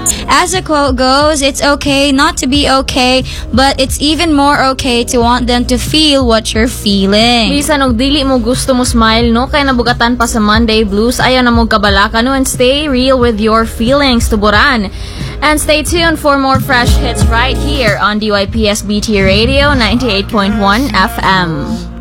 As the quote goes, it's okay not to be okay, but it's even more okay to want them to feel what you're feeling. Bisan og dili mo gusto mo smile, no? Kaya nabugatan pa sa Monday blues, ayaw na mo kabalakan, no? And stay real with your feelings, tuburan. And stay tuned for more fresh hits right here on DYPS BT Radio 98.1 FM.